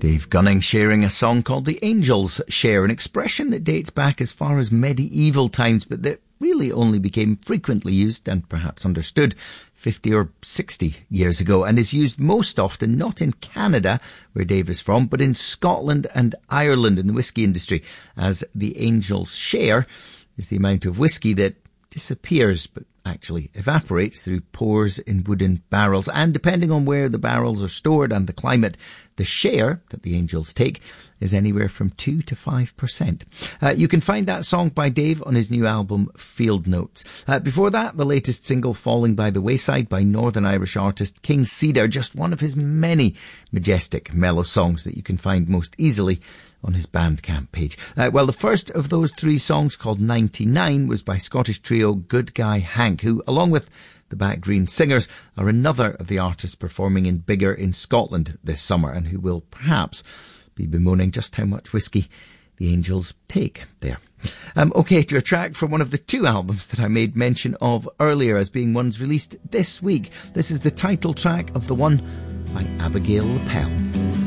Dave Gunning sharing a song called The Angels Share, an expression that dates back as far as medieval times, but that really only became frequently used and perhaps understood 50 or 60 years ago, and is used most often not in Canada, where Dave is from, but in Scotland and Ireland in the whisky industry, as the Angels Share is the amount of whisky that disappears but actually evaporates through pores in wooden barrels. And depending on where the barrels are stored and the climate, the share that the Angels take is anywhere from 2 to 5%. You can find that song by Dave on his new album Field Notes. Before that, the latest single Falling by the Wayside by Northern Irish artist King Cedar, just one of his many majestic mellow songs that you can find most easily on his Bandcamp page. Well, the first of those three songs, called 99, was by Scottish trio Good Guy Hank, who, along with the Back Green Singers, are another of the artists performing in Bigger in Scotland this summer, and who will perhaps be bemoaning just how much whisky the Angels take there. Okay, to a track from one of the two albums that I made mention of earlier as being ones released this week. This is the title track of the one by Abigail Lapel.